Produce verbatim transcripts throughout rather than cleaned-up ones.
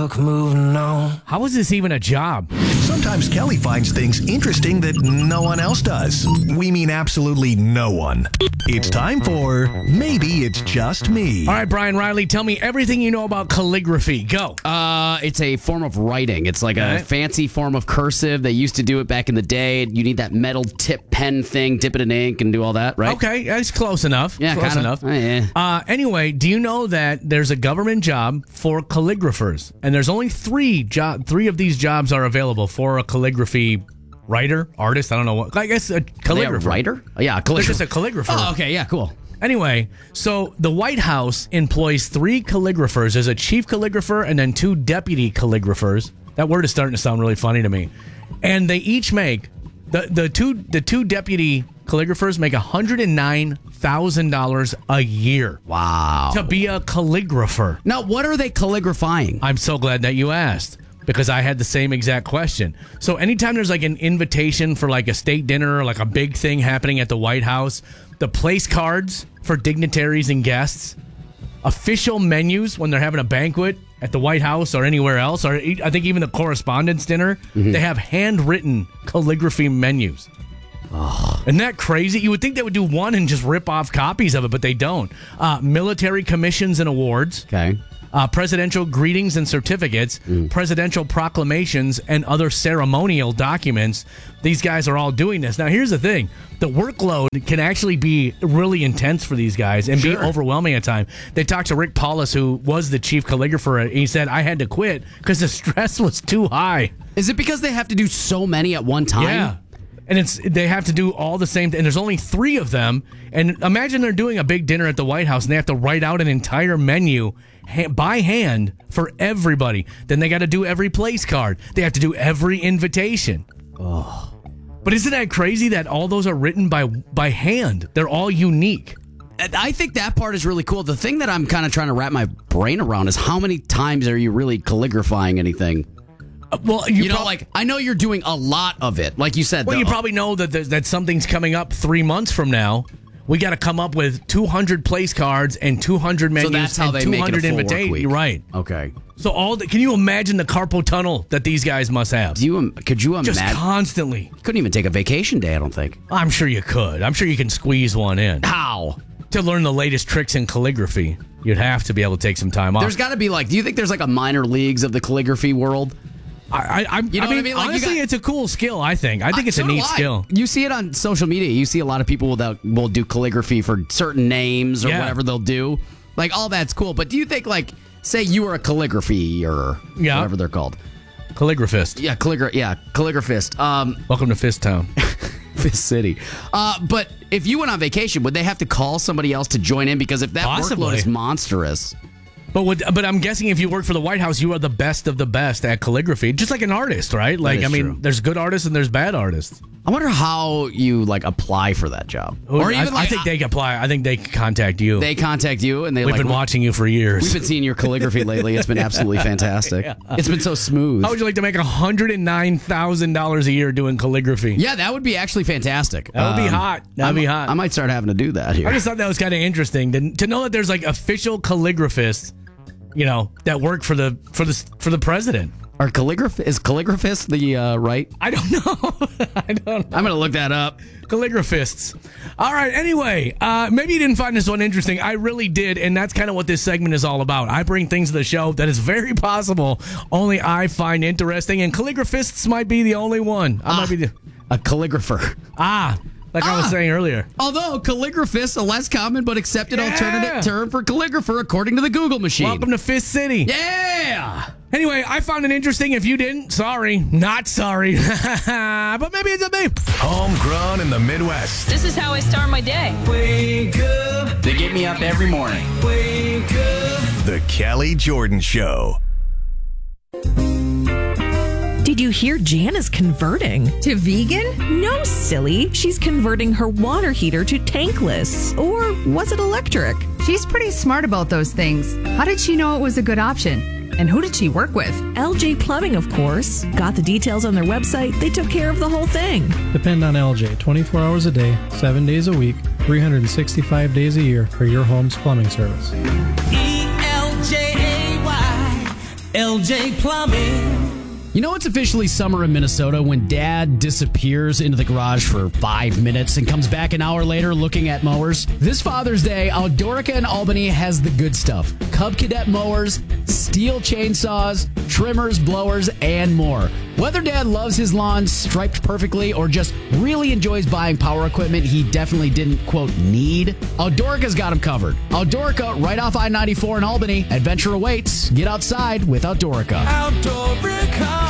book, moving on. How is this even a job? Sometimes Kelly finds things interesting that no one else does. We mean absolutely no one. It's time for Maybe It's Just Me. All right, Brian Riley, tell me everything you know about calligraphy. Go. Uh, it's a form of writing. It's like a Right. fancy form of cursive. They used to do it back in the day. You need that metal tip pen thing, dip it in ink, and do all that, right? Okay, that's close enough. Yeah, close kinda. enough. Uh, yeah. Uh, anyway, do you know that there's a government job for calligraphers, and there's only three job, three of these jobs are available for a calligraphy writer, artist. I don't know what. I guess a Are they a calligrapher. writer? Oh, yeah, a They're calligrapher. just a calligrapher. Oh, okay, yeah, cool. Anyway, so the White House employs three calligraphers. There's a chief calligrapher and then two deputy calligraphers. That word is starting to sound really funny to me. And they each make the the two the two deputy calligraphers make one hundred nine thousand dollars a year Wow. to be a calligrapher. Now, what are they calligraphing? I'm so glad that you asked, because I had the same exact question. So anytime there's like an invitation for like a state dinner or like a big thing happening at the White House, the place cards for dignitaries and guests, official menus when they're having a banquet at the White House or anywhere else, or e- I think even the Correspondents' Dinner, they have handwritten calligraphy menus. Isn't that crazy? You would think they would do one and just rip off copies of it, but they don't. Uh, military commissions and awards. Okay. Uh, presidential greetings and certificates, presidential proclamations, and other ceremonial documents. These guys are all doing this. Now, here's the thing. The workload can actually be really intense for these guys and be overwhelming at times. They talked to Rick Paulus, who was the chief calligrapher, and he said, I had to quit because the stress was too high. Is it because they have to do so many at one time? Yeah. And it's they have to do all the same, and there's only three of them. And imagine they're doing a big dinner at the White House, and they have to write out an entire menu ha- by hand for everybody. Then they got to do every place card. They have to do every invitation. Oh. But isn't that crazy that all those are written by by hand? They're all unique. I think that part is really cool. The thing that I'm kind of trying to wrap my brain around is how many times are you really calligraphing anything? Uh, well, you, You know, prob- like, I know you're doing a lot of it. Like you said, well, the- you probably know that there's- that something's coming up three months from now. We got to come up with two hundred place cards and two hundred menus so that's how and they two make it a hundred full work invitations. week. You're right. Okay. So all the, can you imagine the carpal tunnel that these guys must have? Do you could you Just imagine? constantly. Couldn't even take a vacation day. I don't think. I'm sure you could. I'm sure you can squeeze one in. How? To learn the latest tricks in calligraphy, you'd have to be able to take some time off. There's got to be like. Do you think there's like a minor leagues of the calligraphy world? I, I, I, You know I what I mean, mean? Like, you honestly, got- it's a cool skill, I think. I think Uh, it's so a do neat I. skill. You see it on social media. You see a lot of people that will do calligraphy for certain names or Yeah. whatever they'll do. Like, all that's cool. But do you think, like, say you were a calligraphy or Yeah. whatever they're called? Calligraphist. Yeah, calligra- yeah, calligraphist. Um, Welcome to Fist Town. Fist City. Uh, but if you went on vacation, would they have to call somebody else to join in? Because if that Possibly. workload is monstrous. But would, but I'm guessing if you work for the White House, you are the best of the best at calligraphy, just like an artist, right? Like, is I mean, true. there's good artists and there's bad artists. I wonder how you, like, apply for that job. Or I, even, I like, think they can apply. I think they can contact you. they contact you and they, We've like, been watching you for years. We've been seeing your calligraphy lately. It's been absolutely fantastic. It's been so smooth. How would you like to make one hundred nine thousand dollars a year doing calligraphy? Yeah, that would be actually fantastic. That would be Um, hot. That would I be mi- hot. I might start having to do that here. I just thought that was kind of interesting to, to know that there's like official calligraphists, you know, that work for the for the for the president. Are calligraph is calligraphist the uh, right? I don't know. I don't know. I'm gonna look that up. Calligraphists. All right. Anyway, uh, maybe you didn't find this one interesting. I really did, and that's kind of what this segment is all about. I bring things to the show that is very possible only I find interesting, and calligraphists might be the only one. I Ah, might be the a calligrapher. ah, like I was Ah. saying earlier. Although calligraphist a less common but accepted Yeah. alternative term for calligrapher according to the Google machine. Welcome to Fist City. Yeah. Anyway, I found it interesting. If you didn't, sorry, not sorry, but maybe it's a me. Homegrown in the Midwest. This is how I start my day. Wake up, They get me up every morning. wake up. The Kelly Jordan Show. Did you hear Jan is converting? To vegan? No, silly. She's converting her water heater to tankless. Or was it electric? She's pretty smart about those things. How did she know it was a good option? And who did she work with? L J Plumbing, of course. Got the details on their website. They took care of the whole thing. Depend on L J twenty-four hours a day, seven days a week, three hundred sixty-five days a year for your home's plumbing service. E L J A Y, L J Plumbing. You know it's officially summer in Minnesota when Dad disappears into the garage for five minutes and comes back an hour later looking at mowers? This Father's Day, Outdoorica in Albany has the good stuff. Cub Cadet mowers, steel chainsaws, trimmers, blowers, and more. Whether Dad loves his lawn striped perfectly or just really enjoys buying power equipment he definitely didn't, quote, need, Outdoorica's got him covered. Outdoorica, right off I ninety-four in Albany. Adventure awaits. Get outside with Outdoorica. Outdoorica.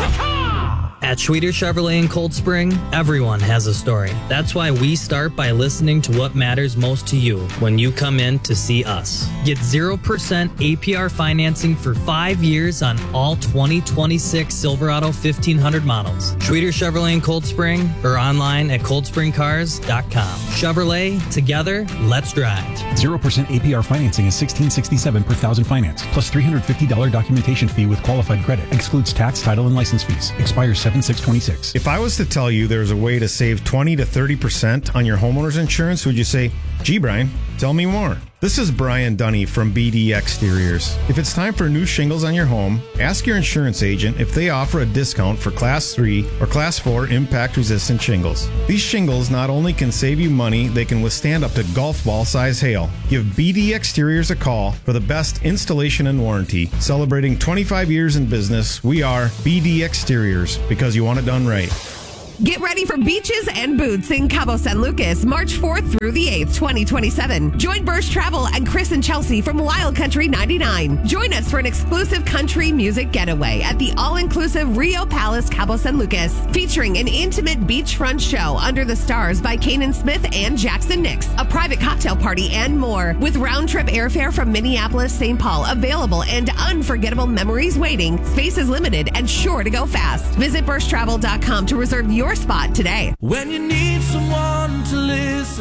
At Schweeder Chevrolet in Cold Spring, everyone has a story. That's why we start by listening to what matters most to you when you come in to see us. Get zero percent A P R financing for five years on all twenty twenty-six Silverado fifteen hundred models. Schweeder Chevrolet in Cold Spring or online at cold spring cars dot com. Chevrolet, together, let's drive. zero percent A P R financing is sixteen dollars and sixty-seven cents per thousand finance, plus three hundred fifty dollars documentation fee with qualified credit. Excludes tax, title, and license fees. Expires seven six twenty-six. If I was to tell you there's a way to save twenty to thirty percent on your homeowner's insurance, would you say, gee, Brian, tell me more? This is Brian Dunny from B D Exteriors. If it's time for new shingles on your home, ask your insurance agent if they offer a discount for Class three or Class four impact-resistant shingles. These shingles not only can save you money, they can withstand up to golf ball size hail. Give B D Exteriors a call for the best installation and warranty. Celebrating twenty-five years in business, we are B D Exteriors, because you want it done right. Get ready for Beaches and Boots in Cabo San Lucas, March fourth through the eighth, twenty twenty-seven. Join Burst Travel and Chris and Chelsea from Wild Country ninety-nine. Join us for an exclusive country music getaway at the all-inclusive Rio Palace Cabo San Lucas, featuring an intimate beachfront show under the stars by Kanan Smith and Jackson Nix, a private cocktail party, and more. With round-trip airfare from Minneapolis, Saint Paul available and unforgettable memories waiting, space is limited and sure to go fast. Visit burst travel dot com to reserve your spot today. When you need someone to listen,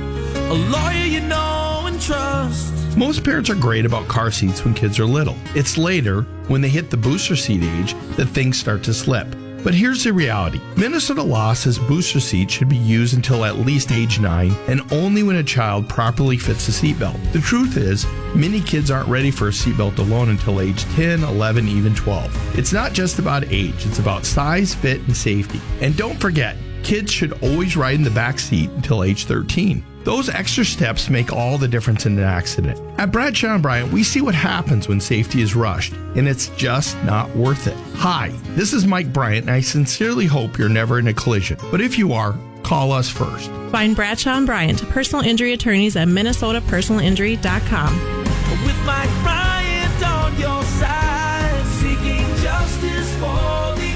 a lawyer you know and trust. Most parents are great about car seats when kids are little. It's later, when they hit the booster seat age, that things start to slip. But here's the reality. Minnesota law says booster seats should be used until at least age nine and only when a child properly fits a seatbelt. The truth is, many kids aren't ready for a seatbelt alone until age ten, eleven, even twelve. It's not just about age, it's about size, fit, and safety. And don't forget, kids should always ride in the back seat until age thirteen. Those extra steps make all the difference in an accident. At Bradshaw and Bryant, we see what happens when safety is rushed, and it's just not worth it. Hi, this is Mike Bryant, and I sincerely hope you're never in a collision. But if you are, call us first. Find Bradshaw and Bryant, personal injury attorneys at minnesota personal injury dot com. With Mike Bryant on your side, seeking justice for the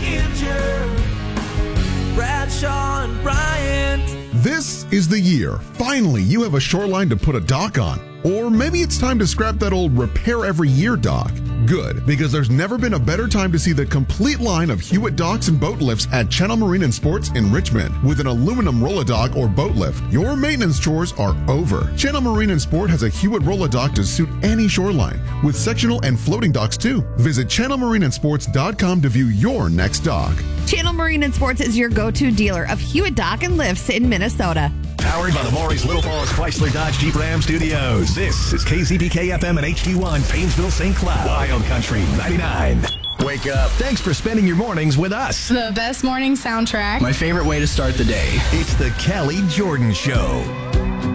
injured. Bradshaw and Bryant. This is the year. Finally, you have a shoreline to put a dock on. Or maybe it's time to scrap that old repair every year dock. Good, because there's never been a better time to see the complete line of Hewitt docks and boat lifts at Channel Marine and Sports in Richmond. With an aluminum roll-a-dock or boat lift, your maintenance chores are over. Channel Marine and Sport has a Hewitt roll-a-dock to suit any shoreline, with sectional and floating docks too. Visit channel marine and sports dot com to view your next dock. Channel Marine and Sports is your go-to dealer of Hewitt dock and lifts in Minnesota. Powered by the Maurice Little Falls Chrysler Dodge Jeep Ram Studios. This is K Z B K F M and H D one, Painesville, Saint Cloud. Wild Country ninety-nine. Wake up. Thanks for spending your mornings with us. The best morning soundtrack. My favorite way to start the day. It's the Kelly Jordan Show.